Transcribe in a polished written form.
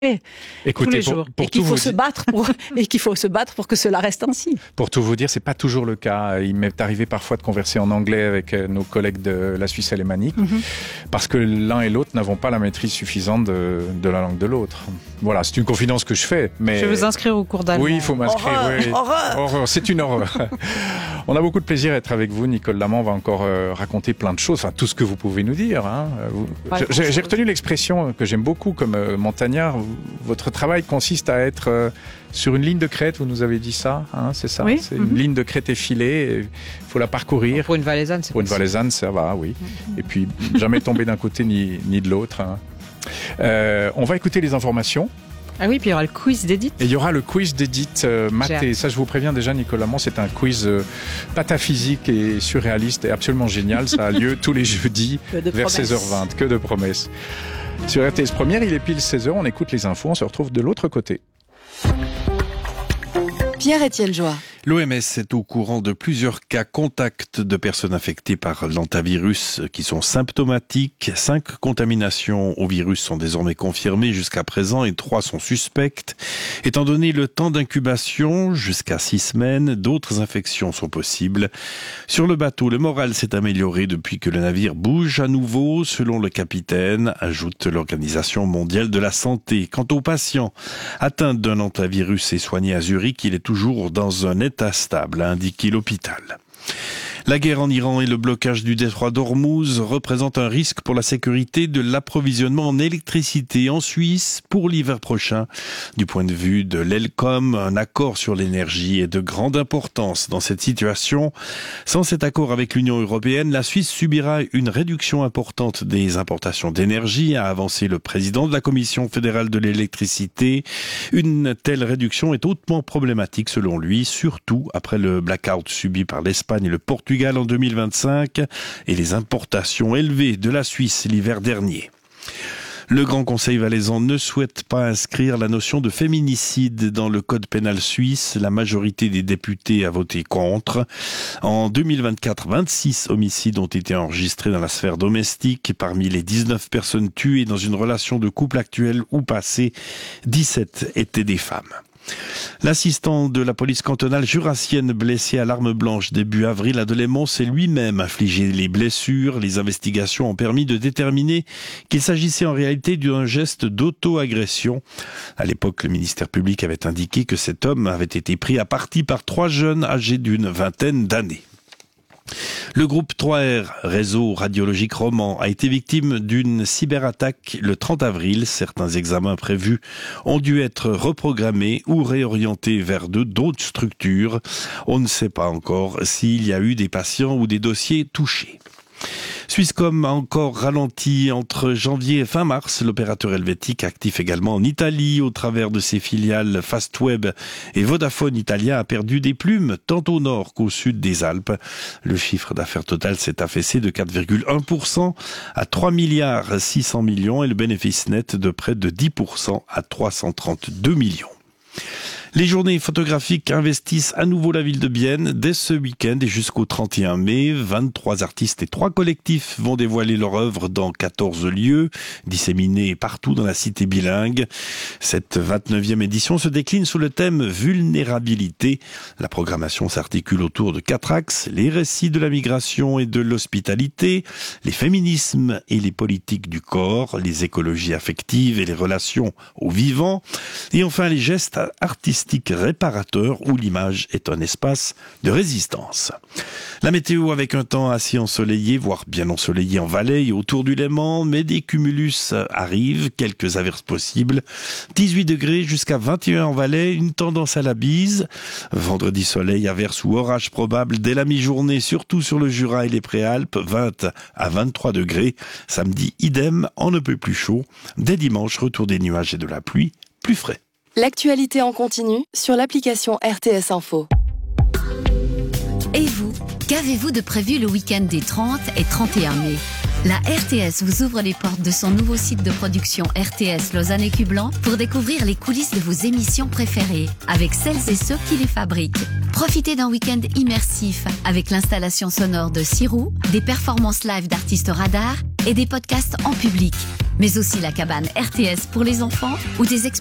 Écoutez, tous les jours. Pour et qu'il tout faut vous se battre pour que cela reste ainsi. Pour tout vous dire, c'est pas toujours le cas. Il m'est arrivé parfois de converser en anglais avec nos collègues de la Suisse alémanique, parce que l'un et l'autre n'avons pas la maîtrise suffisante de la langue de l'autre. Voilà, c'est une confidence que je fais. Mais... Je vais vous inscrire au cours d'allemand. Oui, il faut m'inscrire. Horreur. C'est une horreur. On a beaucoup de plaisir à être avec vous. Nicole Lamant va encore raconter plein de choses, enfin tout ce que vous pouvez nous dire. Hein. J'ai retenu l'expression que j'aime beaucoup comme montagnard. Votre travail consiste à être sur une ligne de crête, vous nous avez dit ça, hein, c'est ça, c'est une ligne de crête effilée, il faut la parcourir. Pour une valaisanne, c'est Pour une valaisanne, ça va, oui. Et puis, jamais tomber d'un côté ni de l'autre. Hein. On va écouter les informations. Ah oui, puis il y aura le quiz d'Edith. Et il y aura le quiz d'Edith Maté. Ça, je vous préviens déjà, Nicole Lamant, c'est un quiz pataphysique et surréaliste et absolument génial. Ça a lieu tous les jeudis vers 16h20. Que de promesses. Sur RTS Première, il est pile 16h, on écoute les infos, on se retrouve de l'autre côté. Pierre-Étienne Joie. L'OMS est au courant de plusieurs cas contacts de personnes infectées par l'hantavirus qui sont symptomatiques. 5 contaminations au virus sont désormais confirmées jusqu'à présent et 3 sont suspectes. Étant donné le temps d'incubation, jusqu'à 6 semaines, d'autres infections sont possibles. Sur le bateau, le moral s'est amélioré depuis que le navire bouge à nouveau, selon le capitaine, ajoute l'Organisation mondiale de la santé. Quant aux patients atteints d'un hantavirus et soignés à Zurich, il est toujours dans un état stable, a indiqué l'hôpital. La guerre en Iran et le blocage du détroit d'Ormuz représentent un risque pour la sécurité de l'approvisionnement en électricité en Suisse pour l'hiver prochain. Du point de vue de l'ELCOM, un accord sur l'énergie est de grande importance dans cette situation. Sans cet accord avec l'Union européenne, la Suisse subira une réduction importante des importations d'énergie, a avancé le président de la Commission fédérale de l'électricité. Une telle réduction est hautement problématique selon lui, surtout après le blackout subi par l'Espagne et le Portugal en 2025 et les importations élevées de la Suisse l'hiver dernier. Le Grand Conseil valaisan ne souhaite pas inscrire la notion de féminicide dans le code pénal suisse. La majorité des députés a voté contre. En 2024, 26 homicides ont été enregistrés dans la sphère domestique. Parmi les 19 personnes tuées dans une relation de couple actuelle ou passée, 17 étaient des femmes. L'assistant de la police cantonale jurassienne blessé à l'arme blanche début avril à Delémont s'est lui-même infligé les blessures. Les investigations ont permis de déterminer qu'il s'agissait en réalité d'un geste d'auto-agression. À l'époque, le ministère public avait indiqué que cet homme avait été pris à partie par 3 jeunes âgés d'une vingtaine d'années. Le groupe 3R, réseau radiologique roman, a été victime d'une cyberattaque le 30 avril. Certains examens prévus ont dû être reprogrammés ou réorientés vers d'autres structures. On ne sait pas encore s'il y a eu des patients ou des dossiers touchés. Swisscom a encore ralenti entre janvier et fin mars. L'opérateur helvétique, actif également en Italie au travers de ses filiales Fastweb et Vodafone Italia, a perdu des plumes tant au nord qu'au sud des Alpes. Le chiffre d'affaires total s'est affaissé de 4,1% à 3 milliards 600 millions et le bénéfice net de près de 10% à 332 millions. Les journées photographiques investissent à nouveau la ville de Bienne dès ce week-end et jusqu'au 31 mai. 23 artistes et 3 collectifs vont dévoiler leur œuvre dans 14 lieux, disséminés partout dans la cité bilingue. Cette 29e édition se décline sous le thème vulnérabilité. La programmation s'articule autour de 4 axes: les récits de la migration et de l'hospitalité, les féminismes et les politiques du corps, les écologies affectives et les relations au vivant, et enfin les gestes artistiques réparateur où l'image est un espace de résistance. La météo avec un temps assez ensoleillé, voire bien ensoleillé en Valais et autour du Léman, mais des cumulus arrivent, quelques averses possibles. 18 degrés jusqu'à 21 en Valais, une tendance à la bise. Vendredi soleil, averses ou orages probables dès la mi-journée, surtout sur le Jura et les Préalpes, 20 à 23 degrés. Samedi, idem, on ne peut plus chaud. Dès dimanche, retour des nuages et de la pluie, plus frais. L'actualité en continu sur l'application RTS Info. Et vous, qu'avez-vous de prévu le week-end des 30 et 31 mai ? La RTS vous ouvre les portes de son nouveau site de production RTS Lausanne et Cublan pour découvrir les coulisses de vos émissions préférées avec celles et ceux qui les fabriquent. Profitez d'un week-end immersif avec l'installation sonore de Sirou, des performances live d'artistes radars et des podcasts en public. mais aussi la cabane RTS pour les enfants ou des